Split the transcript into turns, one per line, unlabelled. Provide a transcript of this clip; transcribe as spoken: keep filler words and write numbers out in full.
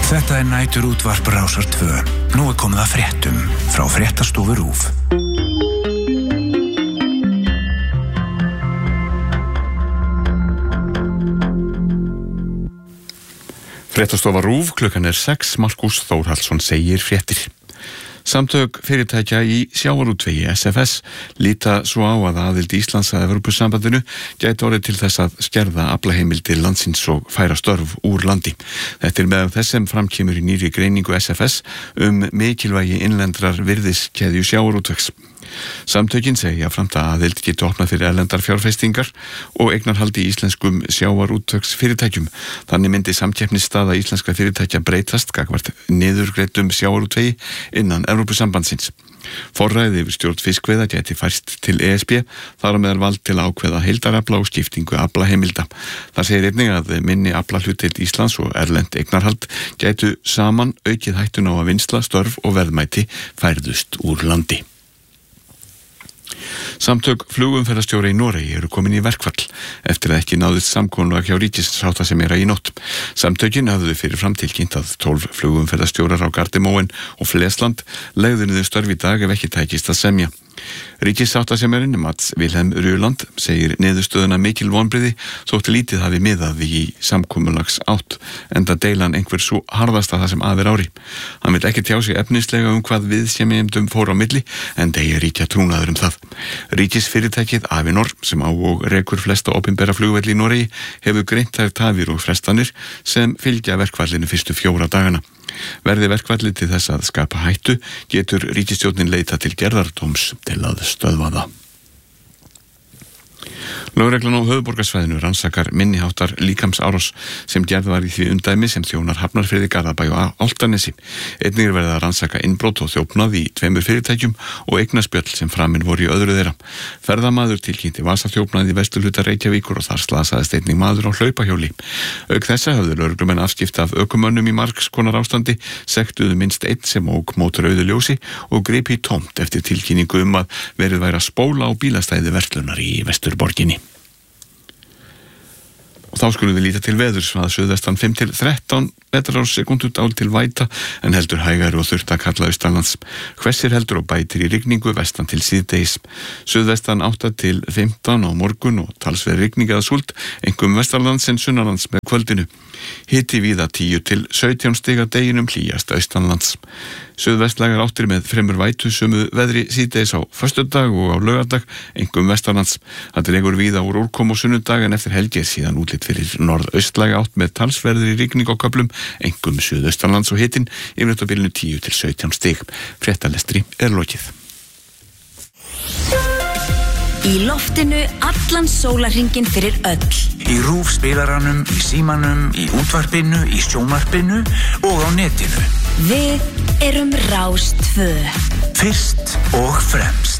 Þetta er næturútvarp Rásar tvö. Nú er komið að fréttum frá fréttastofu RÚV.
Fréttastofa RÚV, klukkan er sex, Markus Þórhallsson segir fréttir. Samtök fyrirtækja í sjávarútvegi S F S líta svo á að aðild Íslands að Evrópusambandinu gæti orðið til þess að skerða aflaheimildir landsins og færa störf úr landi. Þetta er meðal þess sem framkemur í nýrri greiningu S F S um mikilvægi innlendrar virðiskeðju sjávarútvegs. Samtökin segja framt að aðild geti opnað fyrir erlendar fjárfestingar og eignarhaldi íslenskum sjávarútvegs fyrirtækjum. Þannig myndi samkeppnisstaða íslenskra fyrirtækja breytast gagnvart niðurgreiddum sjávarútvegi innan Evrópusambandsins. Forræði yfir stjórn fiskveiða gæti færst til E S B, þar á meðal vald til að ákveða heildarafla og skiptingu aflaheimilda. Það segir einnig að minni aflahlutdeild Íslands og erlend eignarhald gætu saman aukið hættuna á að vinnsla, störf og verðmæti færðust úr landi. Samtök flugumferðarstjóra í Noregi eru komin í verkfall eftir að ekki náðist samkomulag hjá ríkissáttasemjara í nótt. Samtökin hafðu fyrir framtilkynnt að tólf flugumferðarstjórar á Gardermoen og Flesland legðu niður störf í dag ef ekki tækist að semja. Ríkissáttasemjarinn Mats Wilhelm Rüland segir niðurstöðuna mikil vonbrigði þótt lítið hafi miðað í samkomulags átt, enda deilan einhver svo harðasta það sem af er ári. Hann vil ekki tjá sig efnislega um hvað viðsemjendum fór á milli, en degi ríkja trúnaður um það. Ríkisfyrirtækið Avinor, sem á og rekur flesta opinbera flugvelli í Noregi, hefur greint þær tafir og frestanir sem fylgja verkfallinu fyrstu fjóra dagana. Verði verkfallið til þess að skapa hættu, getur ríkisstjórnin leita til gerðardóms til að stöðva það. Lögreglan á höfuðborgarsvæðinu rannsakar minniháttar líkamsárás sem gerð var í því undæmi sem þjónar Hafnarfirði, Garðabæ og Álftanesi. Einnig er verið að rannsaka innbrot og þjófnað í tveimur fyrirtækjum og eignaspjöll sem framin voru í öðru þeirra. Ferðamaður tilkynnti vasaþjófnað í vesturhluta Reykjavíkur og þar slasaðist einnig maður á hlaupahjóli. Auk þessa höfðu lögreglumenn afskipti af ökumönnum í margs konar ástandi, sektuðu minnst einn sem ók mótor auðu ljósi og gripi í tómt eftir tilkynningu um að verið væri að spóla á bílastæði verslunar í Vesturborginni. Og þá skulum við líta til veðurs að suðvestan fimm til þrettán metrar á sekúndu dál til væta en heldur hægari og þurrt að kalla austanlands. Hvessir heldur og bætir í rigningu vestan til síðdegis. Suðvestan átta til fimmtán á morgun og talsverð rigning eða súld, einkum vestanlands en sunnanlands með kvöldinu. Hiti víða tíu til sautján stig að deginum, hlýjast austanlands. Suðvestlægar áttir með fremur vætusömu veðri síðdegis á föstudag og á laugardag, einkum vestanlands. Það dregur víða úr úrkomu á sunnudag en eftir helgi er síðan útlit fyrir norðaustlæga átt með talsverðri rigning á köflum, einkum suðaustanlands og hitinn yfir á bilinu tíu til sautján stig. Fréttalestri er lokið.
Í loftinu allan sólarhringinn fyrir öll.
Í RÚV spilaranum, í símanum, í útvarpinu, í sjónvarpinu og á netinu.
Við erum Rás tvö.
Fyrst og fremst.